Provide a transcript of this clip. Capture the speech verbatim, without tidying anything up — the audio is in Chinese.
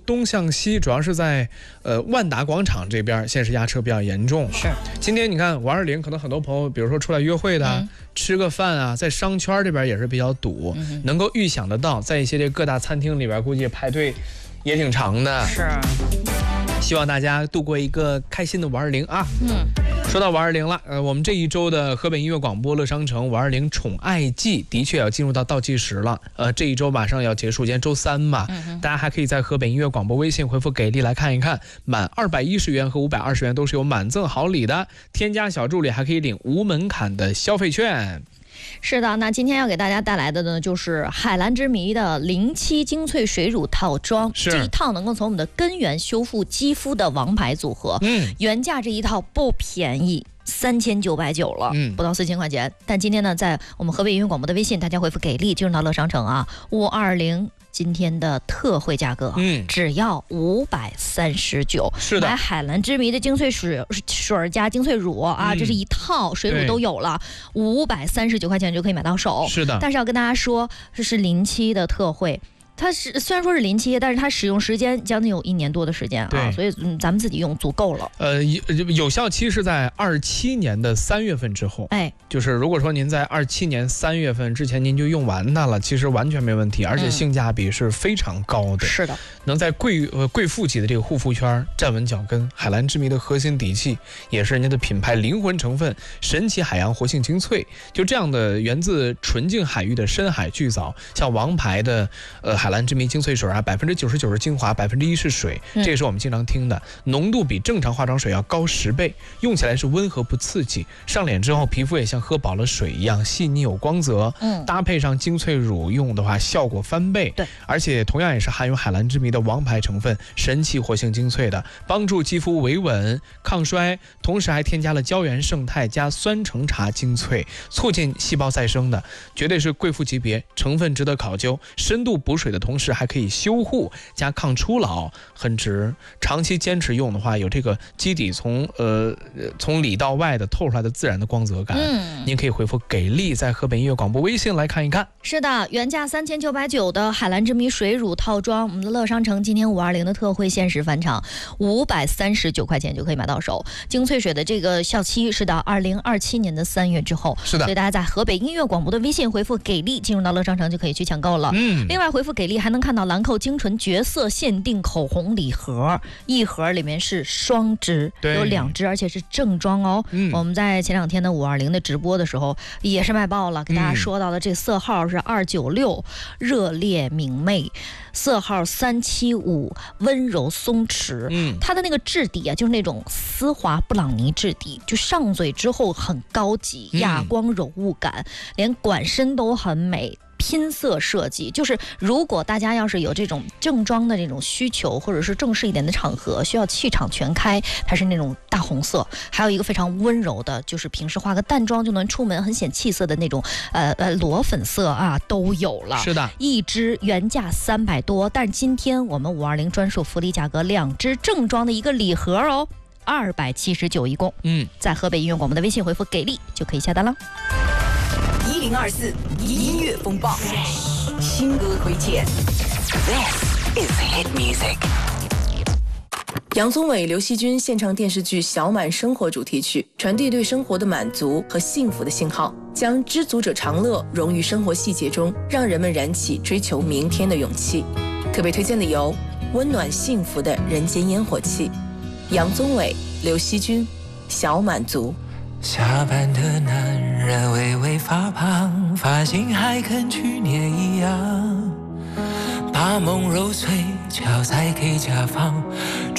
东向西，主要是在呃万达广场这边，现在是压车比较严重。 是， 今天你看五二零，可能很多朋友，比如说出来约会的、嗯、吃个饭啊，在商圈这边也是比较堵，嗯、能够预想得到，在一些这各大餐厅里边，估计排队也挺长的。 是， 希望大家度过一个开心的五二零啊。 嗯。 说到五二零了，呃，我们这一周的河北音乐广播乐商城五二零宠爱季的确要进入到倒计时了。呃，这一周马上要结束，今天周三嘛，嗯、大家还可以在河北音乐广播微信回复给力来看一看，满二百一十元和五百二十元都是有满赠好礼的，添加小助理还可以领无门槛的消费券。 是的，那今天要给大家带来的呢，就是海蓝之谜的零七精粹水乳套装，这一套能够从我们的根源修复肌肤的王牌组合。嗯，原价这一套不便宜，三千九百九了，嗯，不到四千块钱。但今天呢，在我们河北音乐广播的微信，大家回复给力进入到乐商城啊，五二零。今天的特惠价格，嗯，只要五百三十九。 是的， 买海蓝之谜的精粹水水加精粹乳啊，嗯、这是一套水乳都有了，五百三十九块钱就可以买到手。 是的， 但是要跟大家说，这是临期的特惠。它是虽然说是临期，但是它使用时间将近有一年多的时间啊，所以嗯，咱们自己用足够了。 呃，有效期是在二七年的三月份之后。哎，就是如果说您在二七年三月份之前您就用完它了，其实完全没问题，而且性价比是非常高的。 嗯、是的， 能在贵呃贵妇级的这个护肤圈站稳脚跟。海蓝之谜的核心底气，也是人家的品牌灵魂成分——神奇海洋活性精粹。就这样的源自纯净海域的深海巨藻，像王牌的呃。海蓝之谜精粹水啊，百分之九十九是精华，百分之一是水，这也是我们经常听的，浓度比正常化妆水要高十倍，用起来是温和不刺激，上脸之后皮肤也像喝饱了水一样细腻有光泽。嗯，搭配上精粹乳用的话，效果翻倍。对，而且同样也是含有海蓝之谜的王牌成分神奇活性精粹的，帮助肌肤维稳抗衰，同时还添加了胶原胜肽加酸橙茶精粹，促进细胞再生的，绝对是贵妇级别，成分值得考究，深度补水的同时还可以修护加抗初老，很值。长期坚持用的话，有这个基底从呃从里到外的透出来的自然的光泽感。嗯，您可以回复给力，在河北音乐广播微信来看一看。 是的，原价三千九百九的海蓝之谜水乳套装，我们的乐商城今天五二零的特惠限时返场，五百三十九块钱就可以买到手。精粹水的这个效期是到二零二七年的三月之后。 是的， 所以大家在河北音乐广播的微信回复给力，进入到乐商城就可以去抢购了。嗯，另外回复给力还能看到兰蔻精纯绝色限定口红礼盒，一盒里面是双支，有两支，而且是正装哦。嗯、我们在前两天的五二零的直播的时候也是卖爆了，给大家说到的这色号是二九六，热烈明媚，色号三七五，温柔松弛。嗯，它的那个质地啊，就是那种丝滑布朗尼质地，就上嘴之后很高级，哑光柔雾感，连管身都很美。拼色设计，就是如果大家要是有这种正装的这种需求，或者是正式一点的场合需要气场全开，它是那种大红色，还有一个非常温柔的，就是平时化个淡妆就能出门很显气色的那种呃呃裸粉色啊，都有了。 是的， 一支原价三百多，但是今天我们五二零专属福利价格，两支正装的一个礼盒哦，二百七十九一共。嗯，在河北音乐广播的微信回复给力就可以下单了。 一零二四音乐风暴，新歌推荐。This is hit music。 杨宗纬、刘惜君献唱电视剧《小满生活》主题曲，传递对生活的满足和幸福的信号，将知足者常乐融于生活细节中，让人们燃起追求明天的勇气。特别推荐理由：温暖幸福的人间烟火气。杨宗纬、刘惜君，《小满足》。 下班的男人微微发胖，发型还跟去年一样，把梦揉碎，交菜给甲方。